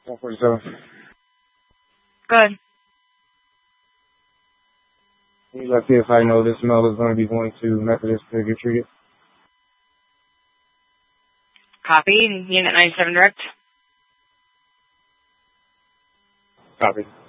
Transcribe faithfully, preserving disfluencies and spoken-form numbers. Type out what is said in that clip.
one forty-seven. Good. You let's see if I know this mail is going to be going to Methodist to get treated. Copy. Unit ninety-seven direct. Copy.